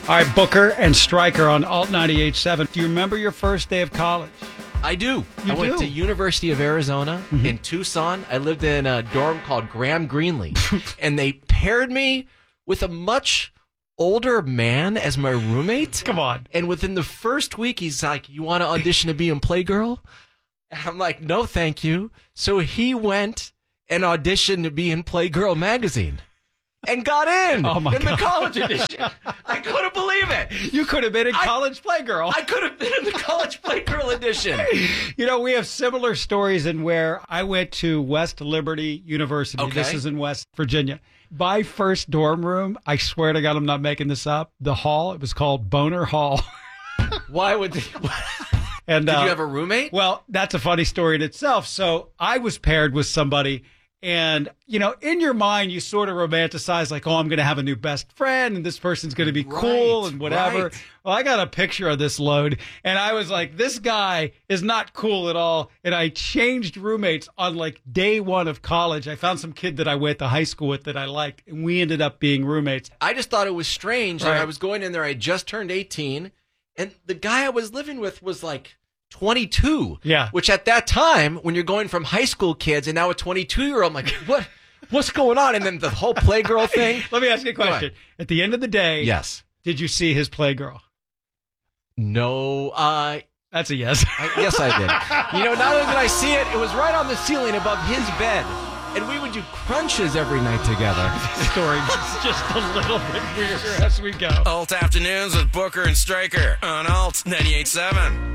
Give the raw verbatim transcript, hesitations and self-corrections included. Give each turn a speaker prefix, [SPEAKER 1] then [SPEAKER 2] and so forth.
[SPEAKER 1] All right, Booker and Stryker on Alt ninety-eight point seven. Do you remember your first day of college?
[SPEAKER 2] I do.
[SPEAKER 1] You
[SPEAKER 2] I went
[SPEAKER 1] do?
[SPEAKER 2] to University of Arizona mm-hmm. in Tucson. I lived in a dorm called Graham Greenlee, and they paired me with a much older man as my roommate.
[SPEAKER 1] Come on.
[SPEAKER 2] And within the first week, he's like, "You want to audition to be in Playgirl?" And I'm like, "No, thank you." So he went and auditioned to be in Playgirl magazine. And got in
[SPEAKER 1] oh my
[SPEAKER 2] in
[SPEAKER 1] God.
[SPEAKER 2] the college edition. I couldn't believe it.
[SPEAKER 1] You could have been in
[SPEAKER 2] I,
[SPEAKER 1] College Playgirl.
[SPEAKER 2] I could have been in the College Playgirl edition.
[SPEAKER 1] You know, we have similar stories in where I went to West Liberty University.
[SPEAKER 2] Okay.
[SPEAKER 1] This is in West Virginia. My first dorm room, I swear to God, I'm not making this up. The hall, it was called Boner Hall.
[SPEAKER 2] Why would... They,
[SPEAKER 1] and
[SPEAKER 2] Did
[SPEAKER 1] uh,
[SPEAKER 2] you have a roommate?
[SPEAKER 1] Well, that's a funny story in itself. So I was paired with somebody. And, you know, in your mind, you sort of romanticize like, oh, I'm going to have a new best friend and this person's going to be cool
[SPEAKER 2] right,
[SPEAKER 1] and whatever.
[SPEAKER 2] Right.
[SPEAKER 1] Well, I got a picture of this load and I was like, this guy is not cool at all. And I changed roommates on like day one of college. I found some kid that I went to high school with that I liked and we ended up being roommates.
[SPEAKER 2] I just thought it was strange.
[SPEAKER 1] Right.
[SPEAKER 2] Like I was going in there. I just turned eighteen and the guy I was living with was like twenty-two.
[SPEAKER 1] Yeah.
[SPEAKER 2] Which at that time, when you're going from high school kids and now a twenty-two year old, I'm like, what? What's going on? And then the whole Playgirl thing.
[SPEAKER 1] Let me ask you a question. At the end of the day,
[SPEAKER 2] yes.
[SPEAKER 1] Did you see his Playgirl?
[SPEAKER 2] No. Uh,
[SPEAKER 1] That's a yes.
[SPEAKER 2] I, yes, I did. You know, not only did I see it, it was right on the ceiling above his bed. And we would do crunches every night together.
[SPEAKER 1] The story is just a little bit weirder as we go.
[SPEAKER 3] Alt Afternoons with Booker and Stryker on Alt ninety-eight point seven.